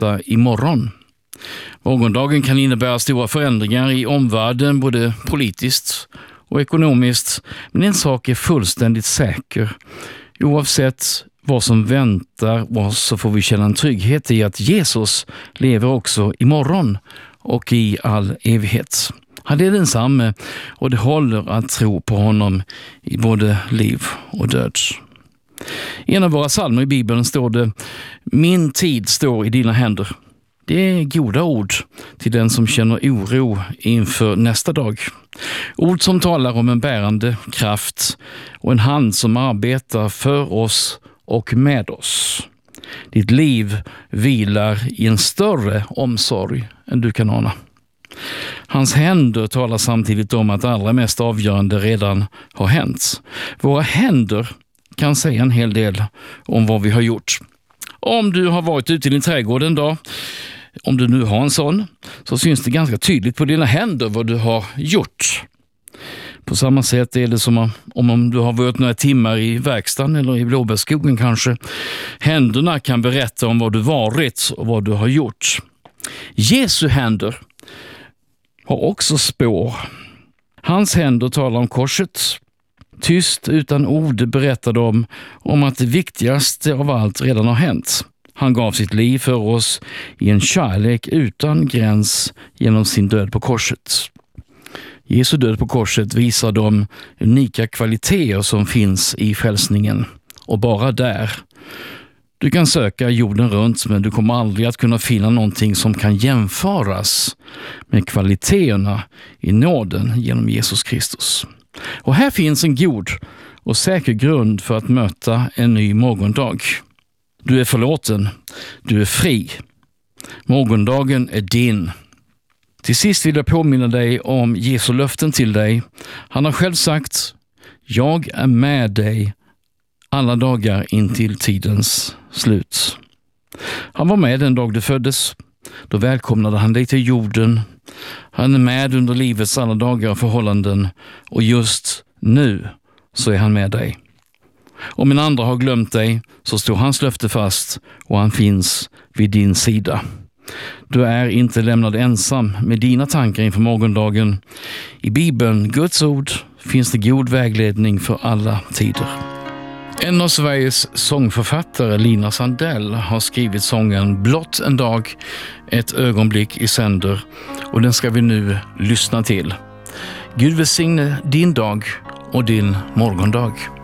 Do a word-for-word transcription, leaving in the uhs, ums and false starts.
vänta imorgon. Morgondagen kan innebära stora förändringar i omvärlden, både politiskt och ekonomiskt. Men en sak är fullständigt säker. Oavsett vad som väntar oss så får vi känna en trygghet i att Jesus lever också imorgon och i all evighet. Han är densamme och det håller att tro på honom i både liv och död. I en av våra psalmer i Bibeln står det: min tid står i dina händer. Det är goda ord till den som känner oro inför nästa dag. Ord som talar om en bärande kraft och en hand som arbetar för oss och med oss. Ditt liv vilar i en större omsorg än du kan ana. Hans händer talar samtidigt om att det allra mest avgörande redan har hänt. Våra händer kan säga en hel del om vad vi har gjort. Om du har varit ute i din trädgård en dag, om du nu har en sån, så syns det ganska tydligt på dina händer vad du har gjort. På samma sätt är det som om, om du har varit några timmar i verkstaden eller i blåbärsskogen kanske. Händerna kan berätta om vad du varit och vad du har gjort. Jesu händer har också spår. Hans händer talar om korset. Tyst utan ord berättar de om att det viktigaste av allt redan har hänt. Han gav sitt liv för oss i en kärlek utan gräns genom sin död på korset. Jesu död på korset visar de unika kvaliteter som finns i frälsningen. Och bara där. Du kan söka jorden runt, men du kommer aldrig att kunna finna någonting som kan jämföras med kvaliteterna i nåden genom Jesus Kristus. Och här finns en god och säker grund för att möta en ny morgondag. Du är förlåten, du är fri. Morgondagen är din. Till sist vill jag påminna dig om Jesu löften till dig. Han har själv sagt: jag är med dig alla dagar in till tidens slut. Han var med den dag du föddes. Då välkomnade han dig till jorden. Han är med under livets alla dagar och förhållanden. Och just nu så är han med dig. Om en andra har glömt dig så står hans löfte fast och han finns vid din sida. Du är inte lämnad ensam med dina tankar inför morgondagen. I Bibeln, Guds ord, finns det god vägledning för alla tider. En av Sveriges sångförfattare, Lina Sandell, har skrivit sången Blott en dag, ett ögonblick i sänder, och den ska vi nu lyssna till. Gud välsigne din dag och din morgondag.